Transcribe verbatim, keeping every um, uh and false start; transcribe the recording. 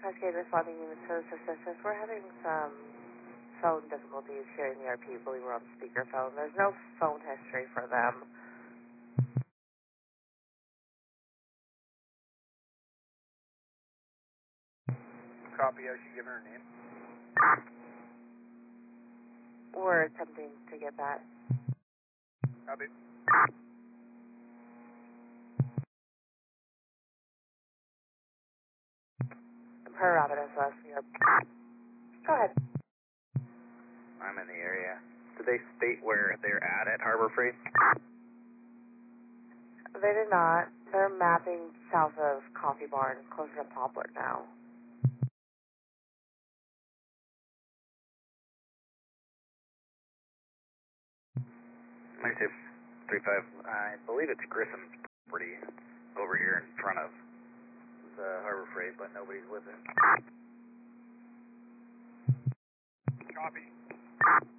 Cascade responding unit service assistance. We're having some phone difficulties here in the R P. I believe we're on speakerphone. There's no phone history for them. Copy, I should give her her name. We're attempting to get that. Copy. Per Robin S O S, we are... Go ahead. I'm in the area. Did they state where they're at at Harbor Freight? They did not. They're mapping south of Coffee Barn, closer to Poplar now. ninety-two, three five. I believe it's Grissom's property over here in front of the Harbor Freight, but nobody's with it. Copy.